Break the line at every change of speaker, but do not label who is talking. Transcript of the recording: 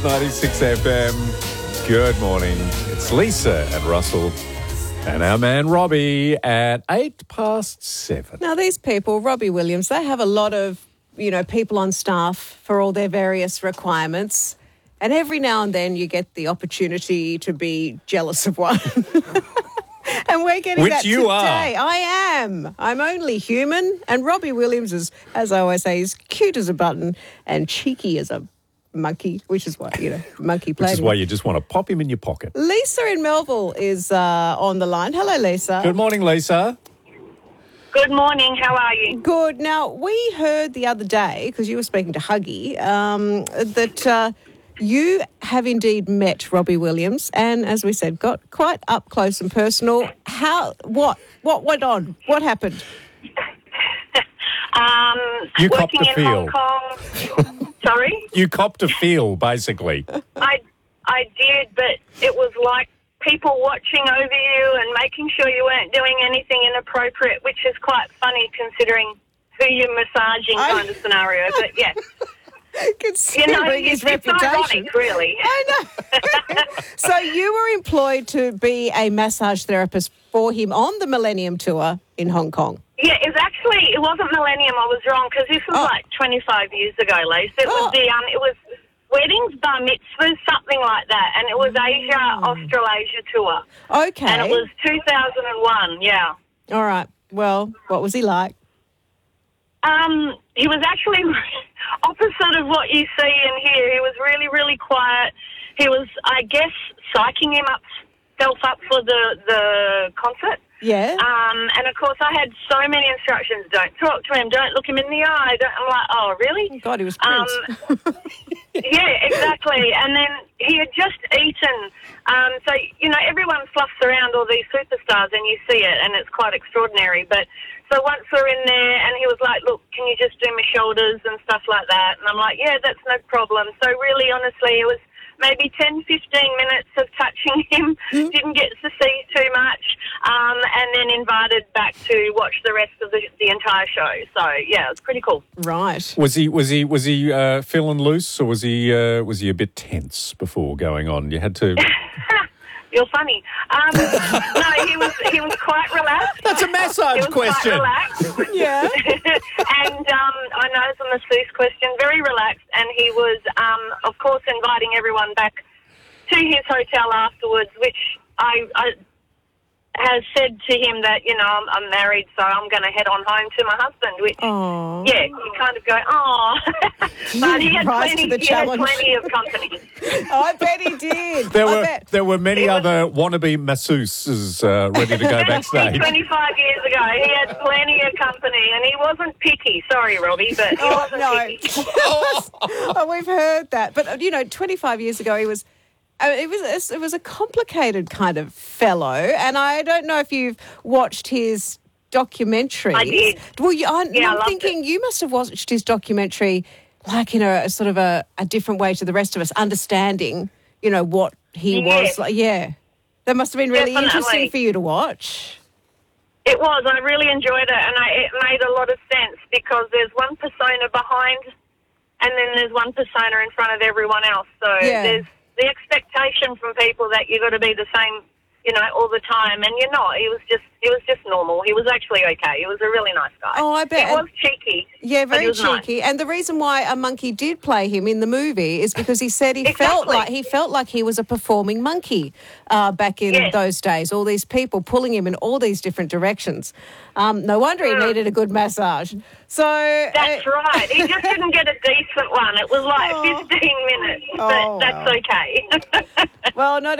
96 FM. Good morning. It's Lisa and Russell and our man Robbie at 7:08.
Now, these people, Robbie Williams, they have a lot of, people on staff for all their various requirements. And every now and then you get the opportunity to be jealous of one. And we're getting
Which
that
you
today.
are.
I am. I'm only human. And Robbie Williams is, as I always say, is cute as a button and cheeky as a monkey, which is why, monkey played.
Which is why you just want to pop him in your pocket.
Lisa in Melville is on the line. Hello, Lisa.
Good morning, Lisa.
Good morning. How are you?
Good. Now, we heard the other day, because you were speaking to Huggy, that you have indeed met Robbie Williams and, as we said, got quite up close and personal. What went on? What happened?
You
working
copped a
in
feel.
Hong Kong. Sorry?
You copped a feel, basically.
I did, but it was like people watching over you and making sure you weren't doing anything inappropriate, which is quite funny considering who you're massaging kind of scenario. But, yeah.
Considering his reputation.
It's ironic, really.
I know. So you were employed to be a massage therapist for him on the Millennium Tour in Hong Kong.
Yeah, it wasn't Millennium. I was wrong because this was like 25 years ago, Lisa. It was weddings, bar mitzvahs, something like that, and it was Australasia tour.
Okay.
And it was 2001. Yeah.
All right. Well, what was he like?
He was actually opposite of what you see and hear. He was really, really quiet. He was, I guess, psyching himself up for the concert.
Yeah.
And of course, I had so many instructions. Don't talk to him. Don't look him in the eye. I'm like, oh, really?
Oh, God, he was Prince.
Yeah, exactly. And then he had just eaten. So, everyone fluffs around all these superstars and you see it and it's quite extraordinary. But so once we're in there and he was like, look, can you just do my shoulders and stuff like that? And I'm like, yeah, that's no problem. So really, honestly, it was maybe 10, 15 minutes of touching him. Didn't get to see too much. And then invited back to watch the rest of the entire show. So, yeah, it was pretty cool.
Right.
Was he feeling loose, or was he a bit tense before going on? You had to.
You're funny. No, he was quite relaxed.
That's a massage question.
Quite relaxed.
Yeah.
And I know it's a masseuse question. Very relaxed, and he was, of course, inviting everyone back to his hotel afterwards, which I has said to him that, I'm married, so I'm going to head on home to my husband, which, yeah, you kind of go, oh. But he had plenty of company.
I bet he did.
There were many other wannabe masseuses ready to go backstage.
25 years ago, he had plenty of company, and he wasn't picky. Sorry, Robbie, but he wasn't picky.
Oh, we've heard that. But, 25 years ago, he was... It was a complicated kind of fellow, and I don't know if you've watched his documentary.
I did.
Well,
I'm
thinking you must have watched his documentary like in a sort of a different way to the rest of us, understanding, what he was like. Yeah, that must have been really interesting for you to watch.
It was. I really enjoyed it, and it made a lot of sense because there's one persona behind, and then there's one persona in front of everyone else. So there's the expectation from people that you've got to be the same, all the time, and you're not. He was just normal. He was actually okay. He was a really nice guy.
Oh, I bet.
He was cheeky.
Yeah, very cheeky.
Nice.
And the reason why a monkey did play him in the movie is because he said he felt like he was a performing monkey back in those days. All these people pulling him in all these different directions. No wonder he needed a good massage. So
that's right. He just didn't get a decent one. It was like 15 minutes, but that's okay.
Well, not